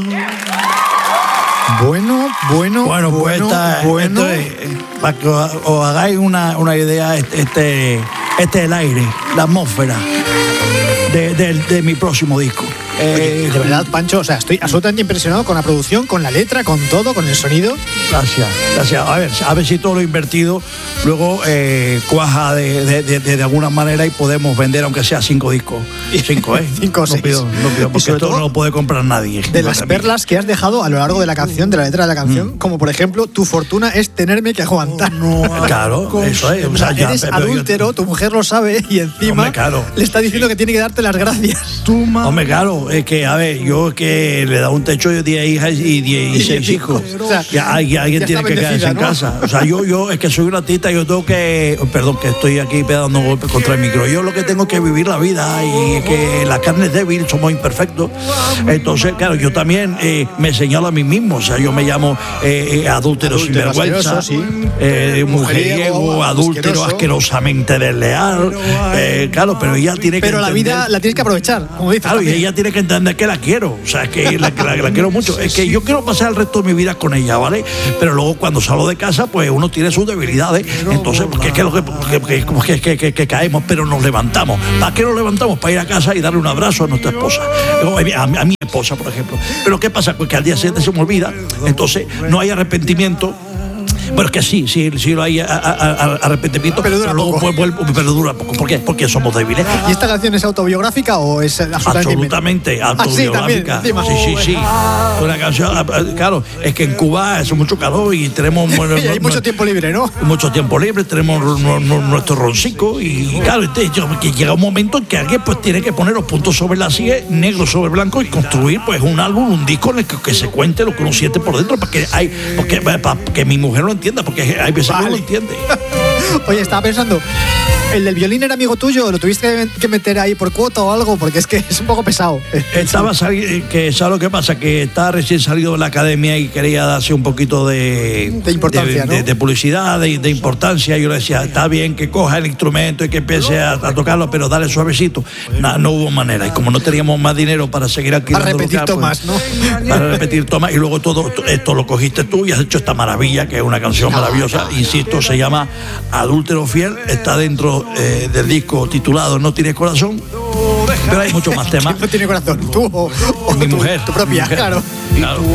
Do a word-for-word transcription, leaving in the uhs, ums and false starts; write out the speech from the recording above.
Bueno, bueno, Bueno, pues bueno, esta, bueno. esto es, eh, para que os, os hagáis una, una idea, este, este, este es el aire, la atmósfera de, de, de mi próximo disco. Oye, Eh, de verdad, Pancho, o sea, estoy absolutamente impresionado con la producción, con la letra, con todo, con el sonido. Gracias, gracias. A ver, a ver si todo lo invertido luego eh, cuaja de, de, de, de alguna manera y podemos vender aunque sea cinco discos. Cinco, ¿eh? Cinco o no seis. pido, no pido, Y porque sobre esto todo, no lo puede comprar nadie. De las perlas que has dejado a lo largo de la canción, de la letra de la canción, Mm. como por ejemplo, tu fortuna es tenerme que aguantar. Claro, eso es. O sea, ya, Eres pero yo- adúltero, tu mujer lo sabe y encima Hombre, claro. le está diciendo que tiene que darte las gracias. Hombre, claro, es que, a ver, yo es que le da un techo de diez hijas y dieciséis hijos. O sea, Ya, hay- alguien ya tiene está que quedarse bendecida, en ¿no? casa. O sea, yo, yo es que soy un artista, yo tengo que. Perdón, que estoy aquí dando golpes contra el micro. Yo lo que tengo que vivir la vida y es que la carne es débil, somos imperfectos. Entonces, claro, yo también eh, me señalo a mí mismo. O sea, yo me llamo eh, eh, adúltero, Adúltero, sinvergüenza, asqueroso, sí. eh, Mujeriego, mujeriego, adúltero, asqueroso. asquerosamente desleal. Eh, claro, pero ella tiene que. Pero la entender- vida la tienes que aprovechar, como dices. Claro, y también. ella tiene que entender que la quiero, o sea, que la, que la, que la quiero mucho. Es que yo quiero pasar el resto de mi vida con ella, ¿vale? Pero luego cuando salgo de casa, pues uno tiene sus debilidades. Entonces, porque es que, lo que, porque- porque- porque es que, que- que caemos, pero nos levantamos. ¿Para qué nos levantamos? Para ir a casa y darle un abrazo a nuestra esposa. O A mi, a mi- a mi esposa, por ejemplo. Pero ¿qué pasa? Pues que al día siguiente se me olvida, entonces no hay arrepentimiento. Bueno, es que sí, sí, sí lo hay a- a- a- arrepentimiento, Pero dura luego poco. vuelve- vuelve- pero dura poco. ¿Por qué? Porque somos débiles. ¿Y esta canción es autobiográfica o es absolutamente Absolutamente, autobiográfica. Ah, sí, también, sí, sí, sí. Una canción, ah, ah, claro, es que en Cuba hace mucho calor y tenemos bueno, Y hay no- mucho no- tiempo libre, ¿no? mucho tiempo libre, tenemos nu- nu- nuestro roncico y claro, este, yo- que llega un momento en que alguien pues tiene que poner los puntos sobre la silla, negro sobre blanco y construir pues un álbum, un disco en el que, que se cuente lo que uno siente por dentro, para que hay, porque, para que mi mujer lo entienda, porque hay veces que no lo Vale. entiende. Oye, estaba pensando, ¿el del violín era amigo tuyo? ¿Lo tuviste que meter ahí por cuota o algo? Porque es que es un poco pesado. Estaba sali- que ¿sabes lo que pasa? Que está recién salido de la academia y quería darse un poquito de, De importancia, de, ¿no? de- de publicidad, de, de importancia. Yo le decía, está bien que coja el instrumento y que empiece a, a tocarlo, pero dale suavecito. No, no hubo manera. Y como no teníamos más dinero para seguir alquilando Para repetir local, tomas, ¿no? Para repetir tomas. Y luego todo esto lo cogiste tú y has hecho esta maravilla, que es una canción maravillosa. Insisto, se llama Adúltero Fiel. Está dentro eh, del disco titulado No Tienes Corazón. Pero hay muchos más temas. No tiene corazón. Tú o, o Mi tu, mujer. tu propia, mi mujer. claro. Claro.